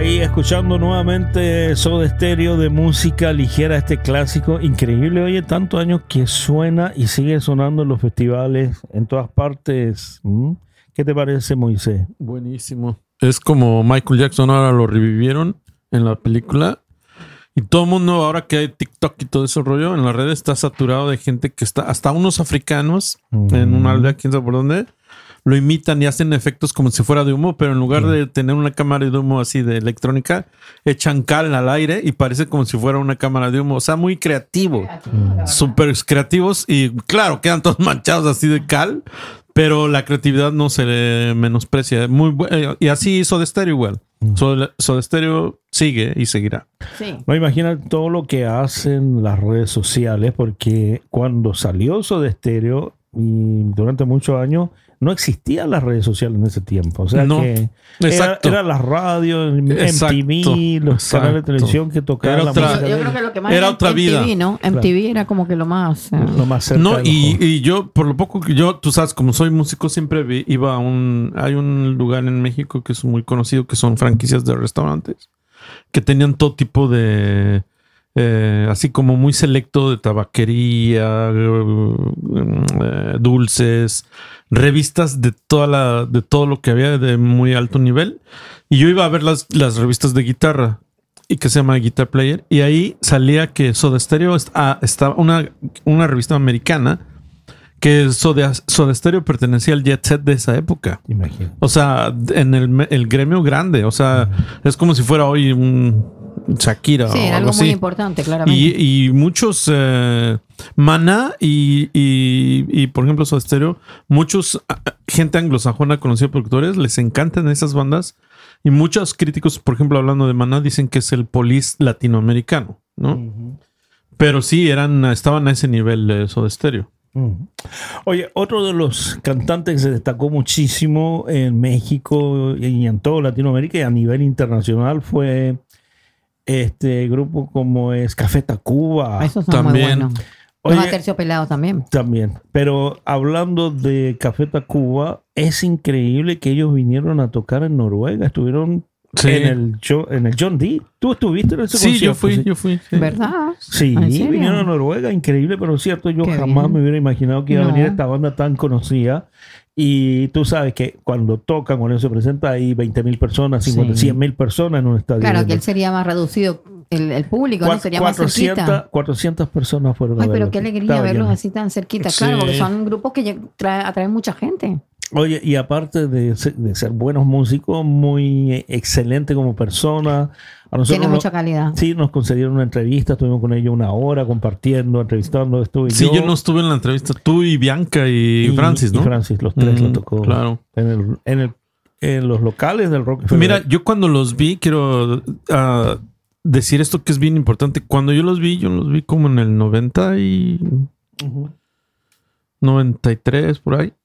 ahí escuchando nuevamente Soda Stereo de música ligera, este clásico increíble. Oye, tantos años que suena y sigue sonando en los festivales en todas partes. ¿Qué te parece, Moisés? Buenísimo. Es como Michael Jackson, ahora lo revivieron en la película. Y todo el mundo, ahora que hay TikTok y todo ese rollo, en las redes está saturado de gente que está, hasta unos africanos en una aldea, quién sabe por dónde, lo imitan y hacen efectos como si fuera de humo, pero en lugar de tener una cámara de humo así de electrónica, echan cal al aire y parece como si fuera una cámara de humo. O sea, muy creativo. Súper creativos y claro, quedan todos manchados así de cal, pero la creatividad no se le menosprecia. Muy y así hizo Soda Stereo igual. Soda Stereo sigue y seguirá. Sí. No, imagina todo lo que hacen las redes sociales, porque cuando salió Soda Stereo y durante muchos años no existían las redes sociales en ese tiempo. O sea que era la radio, MTV, los canales de televisión que tocaban la música. Yo creo que lo que más era otra MTV, vida, ¿no? MTV era como que lo más cerca. No, y yo, por lo poco que yo, tú sabes, como soy músico, siempre iba a hay un lugar en México que es muy conocido, que son franquicias de restaurantes, que tenían todo tipo de... así como muy selecto de tabaquería, dulces, revistas de todo lo que había de muy alto nivel. Y yo iba a ver las revistas de guitarra, y que se llama Guitar Player, y ahí salía que Soda Stereo estaba una revista americana, que Soda Stereo pertenecía al jet set de esa época. Imagínate. O sea, en el gremio grande. O sea, es como si fuera hoy un Shakira. Sí, era algo muy importante, claramente. Y muchos Maná y por ejemplo Soda Stereo, muchos gente anglosajona conocida productores, les encantan esas bandas. Y muchos críticos, por ejemplo, hablando de Maná, dicen que es el Police latinoamericano, ¿no? Pero sí, estaban a ese nivel de Soda Stereo. Oye, otro de los cantantes que se destacó muchísimo en México y en toda Latinoamérica y a nivel internacional fue este grupo como es Café Tacuba. Esos son también muy buenos. Los Aterciopelados también. También. Pero hablando de Café Tacuba, es increíble que ellos vinieron a tocar en Noruega. Estuvieron en el John D. ¿Tú estuviste en ese concierto? Sí, yo fui. Sí. ¿Verdad? Sí, vinieron a Noruega. Increíble, pero cierto, yo jamás me hubiera imaginado que iba a venir esta banda tan conocida. Y tú sabes que cuando tocan, cuando se presenta, hay 20,000 personas, 100,000 personas en un estadio. Claro, que él sería más reducido, el público, ¿no? Sería más cerquita. 400 personas fueron a verlo. Pero qué alegría verlos así tan cerquita. Sí. Claro, porque son grupos que atraen mucha gente. Oye, y aparte de ser buenos músicos, muy excelente como persona. Tiene mucha calidad. Sí, nos concedieron una entrevista, estuvimos con ellos una hora compartiendo, entrevistando. Yo no estuve en la entrevista. Tú y Bianca y Francis, ¿no? Y Francis, los tres lo tocó. Claro. En los locales del Rock. Mira, yo cuando los vi, quiero decir esto que es bien importante. Cuando yo los vi como en el 90 y 93, por ahí.